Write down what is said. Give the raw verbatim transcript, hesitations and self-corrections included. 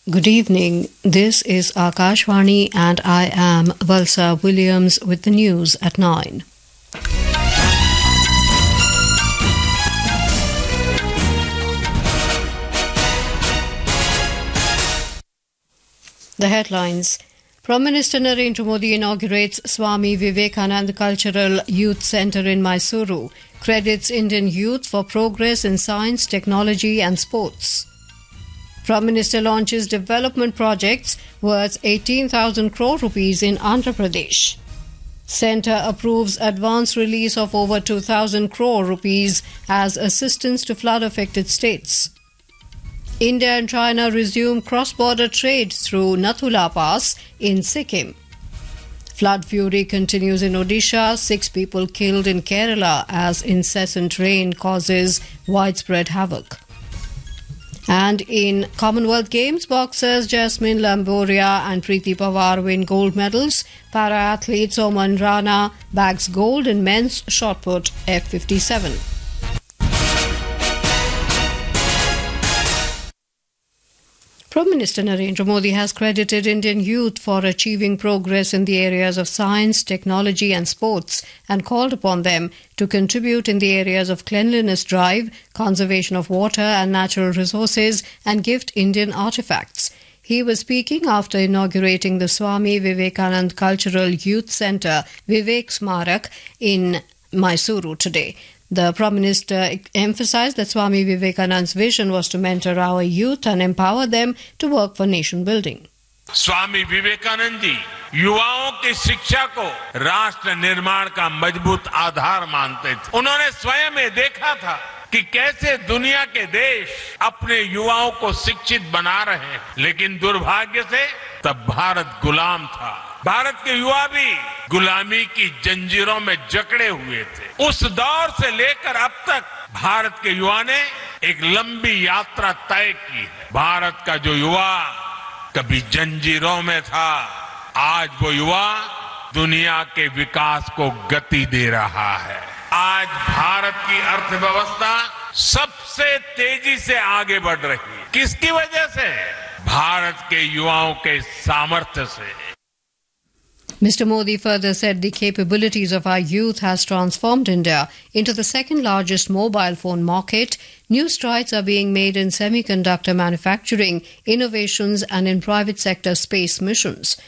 Good evening. This is Akashvani and I am Valsa Williams with the news at nine. The headlines. Prime Minister Narendra Modi inaugurates Swami Vivekananda Cultural Youth Centre in Mysuru, credits Indian youth for progress in science, technology and sports. Prime Minister launches development projects worth eighteen thousand crore rupees in Andhra Pradesh. Centre approves advance release of over two thousand crore rupees as assistance to flood-affected states. India and China resume cross-border trade through Nathula Pass in Sikkim. Flood fury continues in Odisha, six people killed in Kerala as incessant rain causes widespread havoc. And in Commonwealth Games, boxers Jasmine Lamboria and Preeti Pawar win gold medals. Para-athlete Oman Rana bags gold in men's shot put F fifty-seven. Prime Minister Narendra Modi has credited Indian youth for achieving progress in the areas of science, technology and sports and called upon them to contribute in the areas of cleanliness drive, conservation of water and natural resources and gift Indian artifacts. He was speaking after inaugurating the Swami Vivekananda Cultural Youth Centre Vivek Smarak in Mysuru today. The Prime Minister emphasized that Swami Vivekananda's vision was to mentor our youth and empower them to work for nation building. Swami Vivekananda ji युवाओं की शिक्षा को राष्ट्र निर्माण का मजबूत आधार मानते थे। उन्होंने स्वयं ये देखा था कि कैसे दुनिया के देश अपने युवाओं को शिक्षित बना रहे हैं, लेकिन दुर्भाग्य से तब भारत गुलाम था। भारत के युवा भी गुलामी की जंजीरों में जकड़े हुए थे। उस दौर से लेकर अब तक भारत के युवा ने एक लंबी यात्रा तय की है। भारत का जो युवा कभी जंजीरों में था, आज वो युवा दुनिया के विकास को गति दे रहा है। आज भारत की अर्थव्यवस्था सबसे तेजी से आगे बढ़ रही है। किसकी वजह से? भारत के युवाओं के सामर्थ्य से। Mister Modi further said the capabilities of our youth has transformed India into the second largest mobile phone market. New strides are being made in semiconductor manufacturing, innovations and in private sector space missions.